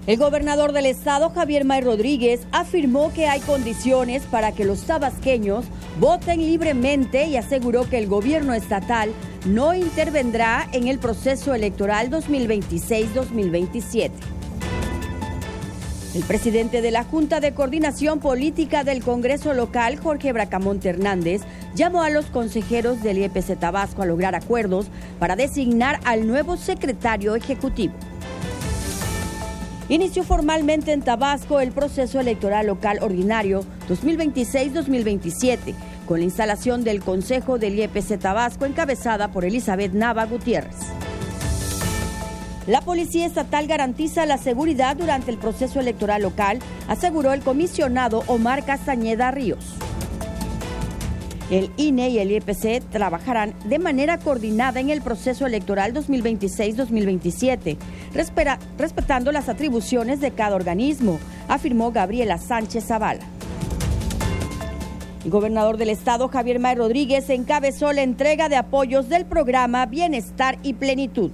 El gobernador del estado, Javier May Rodríguez, afirmó que hay condiciones para que los tabasqueños voten libremente y aseguró que el gobierno estatal no intervendrá en el proceso electoral 2026-2027. El presidente de la Junta de Coordinación Política del Congreso Local, Jorge Bracamonte Hernández, llamó a los consejeros del IEPC Tabasco a lograr acuerdos para designar al nuevo secretario ejecutivo. Inició formalmente en Tabasco el proceso electoral local ordinario 2026-2027, con la instalación del Consejo del IEPC Tabasco encabezada por Elizabeth Nava Gutiérrez. La Policía Estatal garantiza la seguridad durante el proceso electoral local, aseguró el comisionado Omar Castañeda Ríos. El INE y el IEPC trabajarán de manera coordinada en el proceso electoral 2026-2027, respetando las atribuciones de cada organismo, afirmó Gabriela Sánchez Zavala. El gobernador del estado, Javier May Rodríguez, encabezó la entrega de apoyos del programa Bienestar y Plenitud.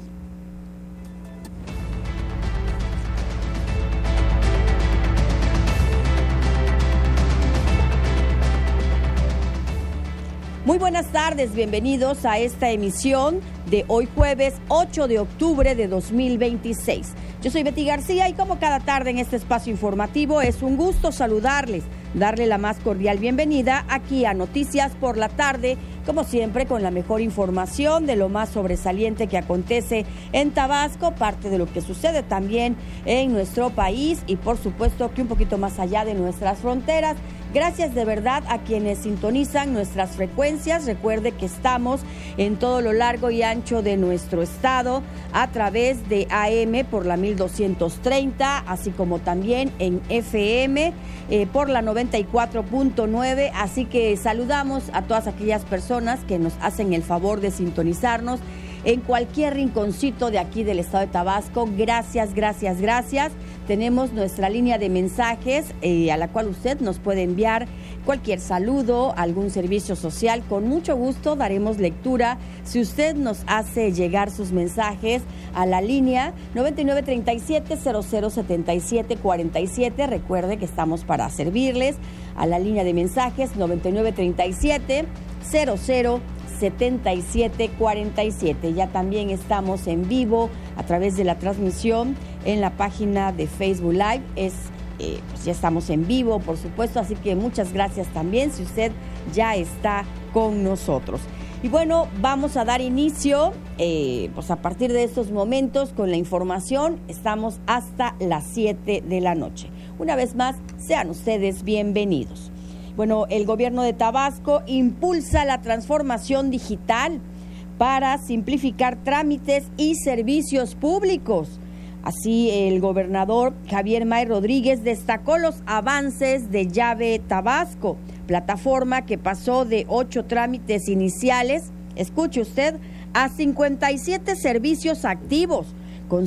Muy buenas tardes, bienvenidos a esta emisión de hoy jueves 8 de octubre de 2026. Yo soy Betty García y como cada tarde en este espacio informativo es un gusto saludarles, darle la más cordial bienvenida aquí a Noticias por la Tarde, como siempre con la mejor información de lo más sobresaliente que acontece en Tabasco, parte de lo que sucede también en nuestro país y por supuesto que un poquito más allá de nuestras fronteras. Gracias de verdad a quienes sintonizan nuestras frecuencias. Recuerde que estamos en todo lo largo y ancho de nuestro estado a través de AM por la 1230, así como también en FM por la 94.9. Así que saludamos a todas aquellas personas que nos hacen el favor de sintonizarnos en cualquier rinconcito de aquí del estado de Tabasco. Gracias, gracias, gracias. Tenemos nuestra línea de mensajes a la cual usted nos puede enviar cualquier saludo, algún servicio social. Con mucho gusto daremos lectura si usted nos hace llegar sus mensajes a la línea 9937-007747. Recuerde que estamos para servirles a la línea de mensajes 9937-007747. Ya también estamos en vivo a través de la transmisión en la página de Facebook Live. Pues ya estamos en vivo, por supuesto, así que muchas gracias también si usted ya está con nosotros. Y bueno, vamos a dar inicio pues a partir de estos momentos con la información. Estamos hasta las 7 de la noche. Una vez más, sean ustedes bienvenidos. Bueno, el gobierno de Tabasco impulsa la transformación digital para simplificar trámites y servicios públicos. Así, el gobernador Javier May Rodríguez destacó los avances de Llave Tabasco, plataforma que pasó de 8 trámites iniciales, escuche usted, a 57 servicios activos, con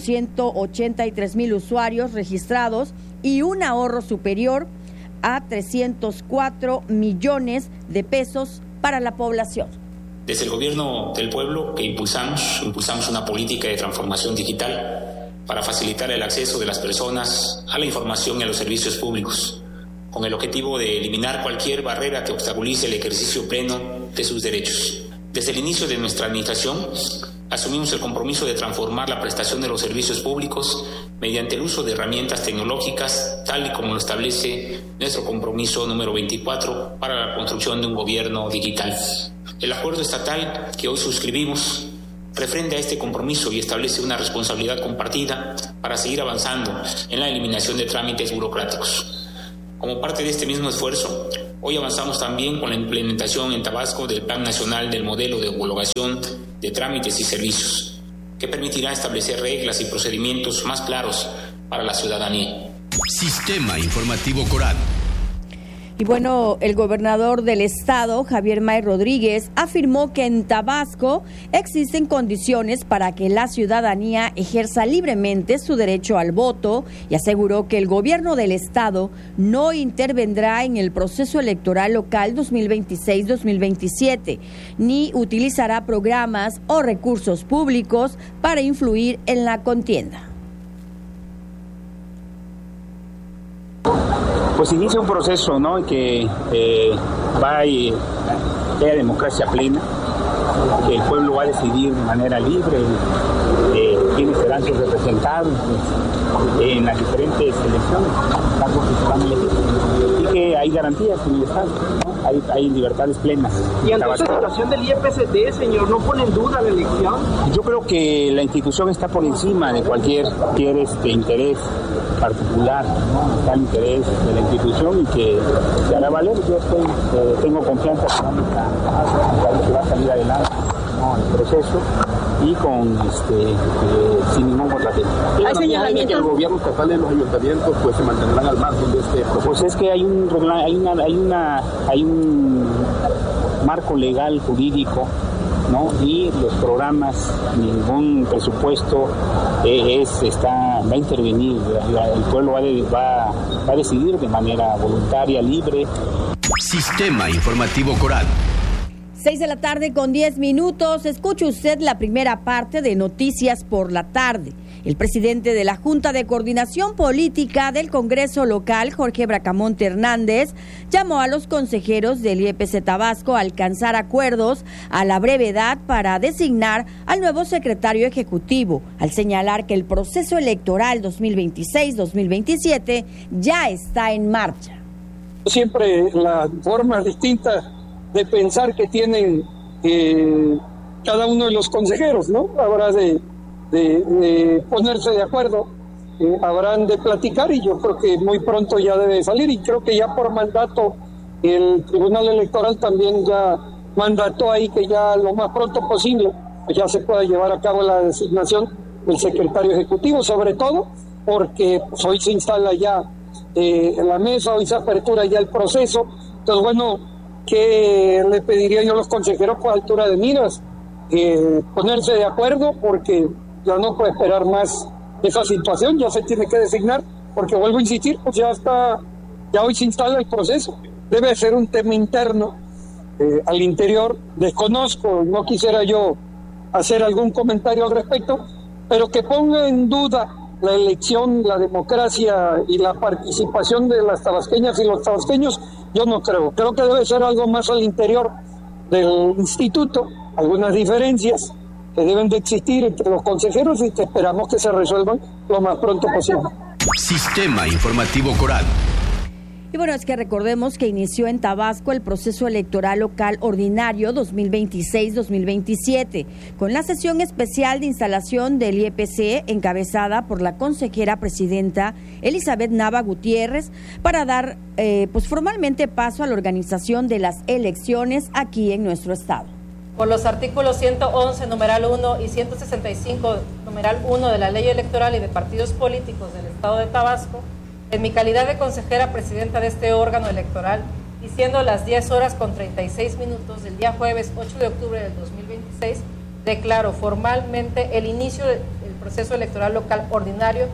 183,000 usuarios registrados y un ahorro superior a 304 millones de pesos para la población. Desde el gobierno del pueblo que impulsamos una política de transformación digital para facilitar el acceso de las personas a la información y a los servicios públicos, con el objetivo de eliminar cualquier barrera que obstaculice el ejercicio pleno de sus derechos. Desde el inicio de nuestra administración, asumimos el compromiso de transformar la prestación de los servicios públicos mediante el uso de herramientas tecnológicas, tal y como lo establece nuestro compromiso número 24 para la construcción de un gobierno digital. El acuerdo estatal que hoy suscribimos refrenda este compromiso y establece una responsabilidad compartida para seguir avanzando en la eliminación de trámites burocráticos. Como parte de este mismo esfuerzo, hoy avanzamos también con la implementación en Tabasco del Plan Nacional del Modelo de Homologación de Trámites y Servicios, que permitirá establecer reglas y procedimientos más claros para la ciudadanía. Sistema Informativo Coral. Y bueno, el gobernador del estado, Javier May Rodríguez, afirmó que en Tabasco existen condiciones para que la ciudadanía ejerza libremente su derecho al voto y aseguró que el gobierno del estado no intervendrá en el proceso electoral local 2026-2027, ni utilizará programas o recursos públicos para influir en la contienda. Pues inicia un proceso, ¿no? Que que haya democracia plena, que el pueblo va a decidir de manera libre quiénes serán sus representados en las diferentes elecciones, cargos que se van a elegir, y que hay garantías en el Estado, ¿no? Hay libertades plenas. Y ante esta situación del IEPCT, señor, ¿no pone en duda la elección? Yo creo que la institución está por encima de cualquier interés particular, ¿no? Está el interés de la institución y que se hará valer. Yo tengo confianza que va a salir adelante, ¿no? El proceso y sin ningún contratiempo. Hay señalamientos que el gobierno estatal y los ayuntamientos pues se mantendrán al margen de este proceso. Pues es que hay un marco legal jurídico, ¿no? Y los programas, ningún presupuesto va a intervenir. El pueblo va a decidir de manera voluntaria, libre. Sistema Informativo Coral. 6 de la tarde con 10 minutos. Escuche usted la primera parte de Noticias por la Tarde. El presidente de la Junta de Coordinación Política del Congreso Local, Jorge Bracamonte Hernández, llamó a los consejeros del IEPC Tabasco a alcanzar acuerdos a la brevedad para designar al nuevo secretario ejecutivo, al señalar que el proceso electoral 2026-2027 ya está en marcha. Siempre las formas distintas de pensar que tienen cada uno de los consejeros, ¿no? Habrá de ponerse de acuerdo, habrán de platicar y yo creo que muy pronto ya debe salir y creo que ya por mandato el Tribunal Electoral también ya mandató ahí que ya lo más pronto posible pues ya se pueda llevar a cabo la designación del secretario ejecutivo, sobre todo porque pues, hoy se instala ya en la mesa, hoy se apertura ya el proceso. Entonces, bueno, ¿qué le pediría yo a los consejeros por altura de miras? Ponerse de acuerdo porque ya no puede esperar más esa situación, ya se tiene que designar, porque vuelvo a insistir, pues ya hoy se instala el proceso. Debe ser un tema interno al interior, desconozco, no quisiera yo hacer algún comentario al respecto, pero que ponga en duda la elección, la democracia y la participación de las tabasqueñas y los tabasqueños, yo no creo. Creo que debe ser algo más al interior del instituto, algunas diferencias que deben de existir entre los consejeros y que esperamos que se resuelvan lo más pronto posible. Sistema Informativo Coral. Y bueno, es que recordemos que inició en Tabasco el proceso electoral local ordinario 2026-2027, con la sesión especial de instalación del IEPC encabezada por la consejera presidenta Elizabeth Nava Gutiérrez para dar formalmente paso a la organización de las elecciones aquí en nuestro estado. Por los artículos 111, numeral 1 y 165, numeral 1 de la Ley Electoral y de Partidos Políticos del Estado de Tabasco, en mi calidad de consejera presidenta de este órgano electoral y siendo las 10:36 del día jueves 8 de octubre del 2026, declaro formalmente el inicio del proceso electoral local ordinario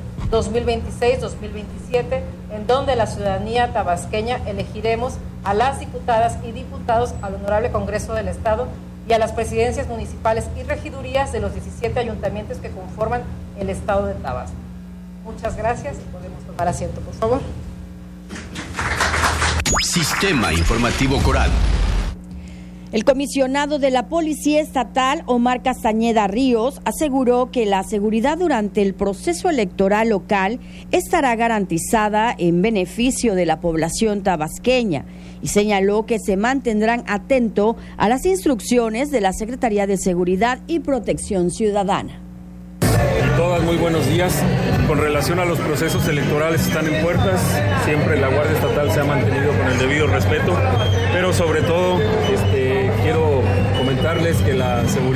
2026-2027, en donde la ciudadanía tabasqueña elegiremos a las diputadas y diputados al Honorable Congreso del Estado y a las presidencias municipales y regidurías de los 17 ayuntamientos que conforman el Estado de Tabasco. Muchas gracias y podemos tomar asiento, por favor. Sistema Informativo Coral. El comisionado de la Policía Estatal, Omar Castañeda Ríos, aseguró que la seguridad durante el proceso electoral local estará garantizada en beneficio de la población tabasqueña y señaló que se mantendrán atentos a las instrucciones de la Secretaría de Seguridad y Protección Ciudadana. Todas muy buenos días. Con relación a los procesos electorales están en puertas, siempre la Guardia Estatal se ha mantenido con el debido respeto, pero sobre todo quiero comentarles que la seguridad